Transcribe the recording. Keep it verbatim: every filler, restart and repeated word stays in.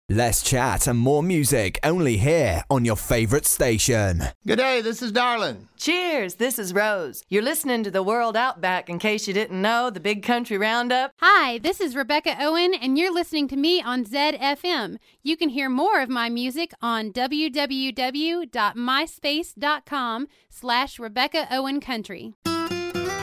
Less chat and more music only here on your favorite station. Good day, this is Darlin. Cheers, this is Rose. You're listening to the World Outback in case you didn't know, the Big Country Roundup. Hi, this is Rebecca Owen, and you're listening to me on Z F M. You can hear more of my music on www.myspace.com slash Rebecca Owen Country.